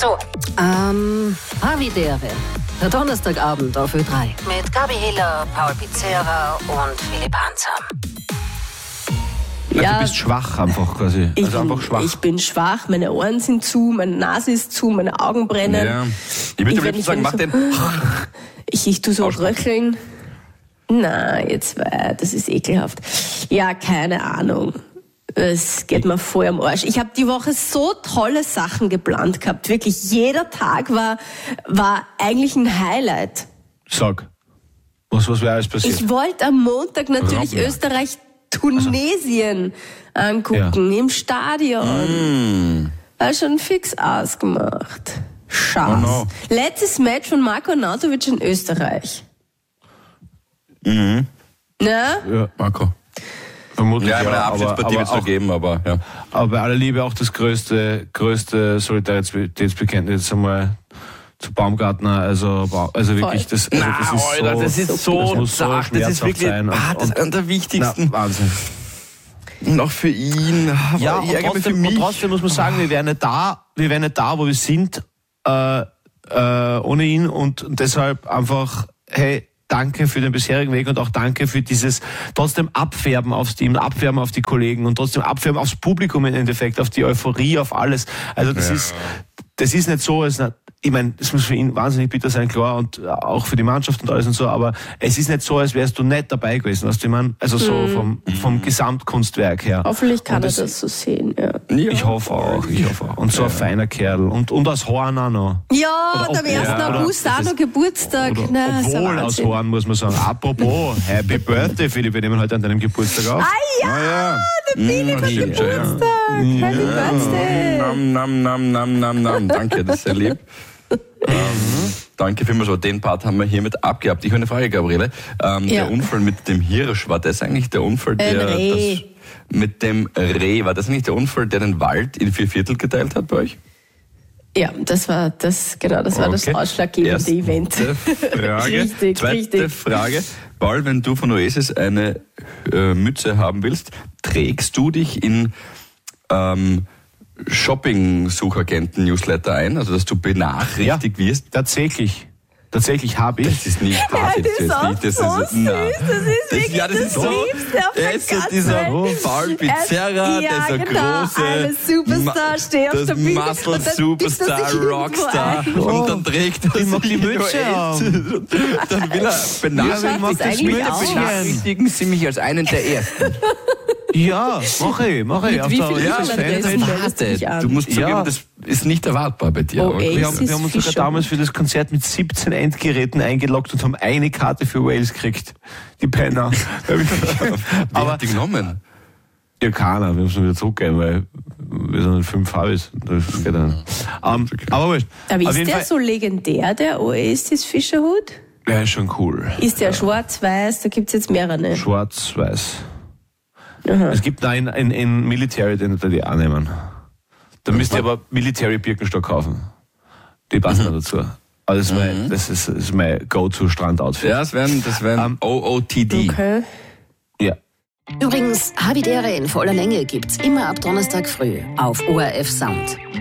So. Havidere. Der Donnerstagabend auf Ö3. Mit Gabi Hiller, Paul Pizzera und Philipp Hanser. Ja, du bist schwach einfach quasi. Einfach schwach. Ich bin schwach, meine Ohren sind zu, meine Nase ist zu, meine Augen brennen. Ja. Ich würde am liebsten sagen, mach den. Ich tu so röcheln. Na, jetzt, das ist ekelhaft. Ja, keine Ahnung. Es geht mir voll am Arsch. Ich habe die Woche so tolle Sachen geplant gehabt. Wirklich, jeder Tag war eigentlich ein Highlight. Sag, was wäre alles passiert? Ich wollte am Montag natürlich Österreich-Tunesien angucken, im Stadion. War schon fix ausgemacht. Scheiße. Oh no. Letztes Match von Marko Arnautovic in Österreich. Mhm. Na? Ja, Marco. Vermutlich Ja, eine Abschiedspartie wird es noch geben, aber ja. Aber bei aller Liebe auch das größte Solidaritätsbekenntnis einmal zu Baumgartner, also wirklich, das ist Alter, so, das ist so zart, das ist wirklich sein das ist einer der wichtigsten. Na, Wahnsinn. Und auch für ihn. Ja, und trotzdem muss man sagen, wir wären nicht da, wo wir sind, ohne ihn, und deshalb einfach, hey, danke für den bisherigen Weg und auch danke für dieses trotzdem Abfärben aufs Team, Abfärben auf die Kollegen und trotzdem Abfärben aufs Publikum im Endeffekt, auf die Euphorie, auf alles. Also das ist nicht so, ich meine, das muss für ihn wahnsinnig bitter sein, klar, und auch für die Mannschaft und alles und so, aber es ist nicht so, als wärst du nicht dabei gewesen, weißt du, ich meine, also so vom Gesamtkunstwerk her. Hoffentlich kann er das so sehen, ja. Ich hoffe auch. Und so ein feiner Kerl. Und aus Horn auch noch. Ja, und am 1. August auch noch Geburtstag. Obwohl aus Horn, muss man sagen. Apropos, Happy Birthday, Philipp, wir nehmen heute an deinem Geburtstag auf. Der Philipp hat Geburtstag. Happy Birthday. Nam. Danke, das ist sehr lieb. Danke vielmals, aber den Part haben wir hiermit abgehabt. Ich habe eine Frage, Gabriele. Der Unfall mit dem Hirsch, war das eigentlich der Unfall, mit dem Reh, war das eigentlich der Unfall, der den Wald in 4/4 geteilt hat bei euch? Ja, das war das ausschlaggebende Event. Frage. Zweite Frage. Paul, wenn du von Oasis eine Mütze haben willst, trägst du dich in Shopping-Suchagenten-Newsletter ein, also dass du benachrichtigt wirst? Tatsächlich habe ich. Das ist nicht Das ist auch so süß. Das ist wirklich das Liebste auf der ganzen Welt. Dieser Paul Pizzera, dieser große eine Superstar, steh auf der Bühne. Muscle Superstar, Rockstar. Und dann trägt er sich die Mütze auf. Dann will er benachrichtigen Sie mich als einen der Ersten. Ja, mache ich. Du musst zugeben, das ist nicht erwartbar bei dir. Wir haben uns sogar damals für das Konzert mit 17 Endgeräten eingeloggt und haben eine Karte für Wales gekriegt. Die Penner. Wer hat die genommen? Ja, keiner. Wir haben es wieder zurückgegeben, weil wir sind 5 Habis. Das geht dann. Aber wurscht. Aber ist der so legendär, der Oasis Fischerhut? Der ist schon cool. Ist der schwarz-weiß? Da gibt es jetzt mehrere. Schwarz-weiß. Es gibt da einen Military, den die auch nehmen. Da müsst ihr aber Military Birkenstock kaufen. Die passen da dazu. Aber das ist mein Go-To-Strand-Outfit. Ja, das wären OOTD. Okay. Ja. Übrigens, Havidere in voller Länge gibt's immer ab Donnerstag früh auf ORF Sound.